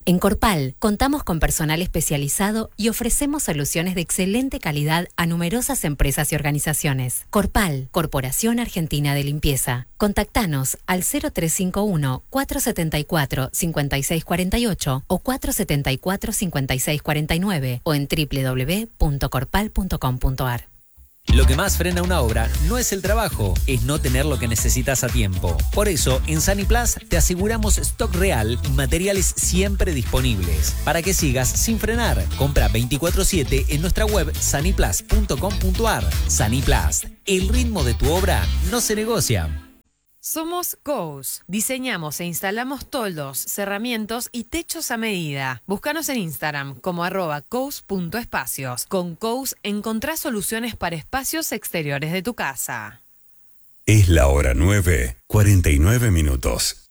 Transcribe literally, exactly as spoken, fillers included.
En Corpal, contamos con personal especializado y ofrecemos soluciones de excelente calidad a numerosas empresas y organizaciones. Corpal, Corporación Argentina de Limpieza. Contactanos al cero tres cinco uno, cuatro siete cuatro, cinco seis cuatro ocho o cuatro siete cuatro, cinco seis cuatro nueve o en doble u doble u doble u punto corpal punto com punto a r. Lo que más frena una obra no es el trabajo, es no tener lo que necesitas a tiempo. Por eso, en Saniplas te aseguramos stock real y materiales siempre disponibles, para que sigas sin frenar. Compra veinticuatro siete en nuestra web saniplas punto com punto a r. Saniplas, el ritmo de tu obra no se negocia. Somos Cous. Diseñamos e instalamos toldos, cerramientos y techos a medida. Búscanos en Instagram como arroba cous punto espacios. Con Cous encontrás soluciones para espacios exteriores de tu casa. Es la hora nueve, cuarenta y nueve minutos.